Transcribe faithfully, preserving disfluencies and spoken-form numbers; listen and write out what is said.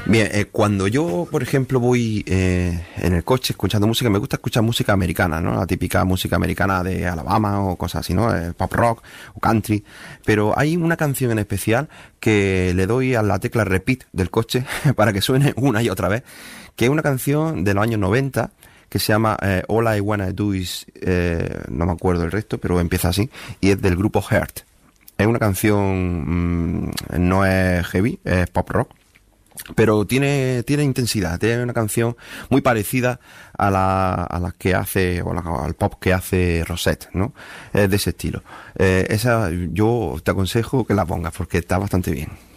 Bien, eh, cuando yo, por ejemplo, voy eh, en el coche escuchando música, me gusta escuchar música americana, ¿no? La típica música americana de Alabama o cosas así, ¿no? Eh, pop rock o country. Pero hay una canción en especial que le doy a la tecla repeat del coche para que suene una y otra vez, que es una canción de los años noventa que se llama eh, All I Wanna Do Is, eh, no me acuerdo el resto, pero empieza así, y es del grupo Heart. Es una canción, mmm, no es heavy, es pop rock, pero tiene tiene intensidad, tiene una canción muy parecida a la a las que hace, o la, al pop que hace Rosette, ¿no? Es de ese estilo. Eh, esa yo te aconsejo que la pongas porque está bastante bien.